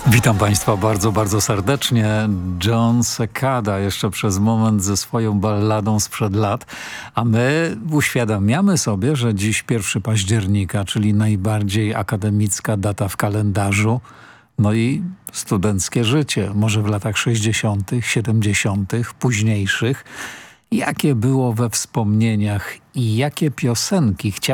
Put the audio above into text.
Witam Państwa bardzo, bardzo serdecznie. John Cicada jeszcze przez moment ze swoją balladą sprzed lat, a my uświadamiamy sobie, że dziś 1 października, czyli najbardziej akademicka data w kalendarzu, no i studenckie życie, może w latach 60., 70., późniejszych. Jakie było we wspomnieniach i jakie piosenki